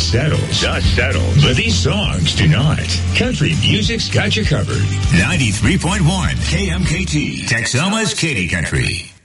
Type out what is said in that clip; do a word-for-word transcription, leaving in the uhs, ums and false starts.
dust settles. Dust settles. But these songs do not. Country music's got you covered. ninety-three point one K M K T, Texoma's Katy Country.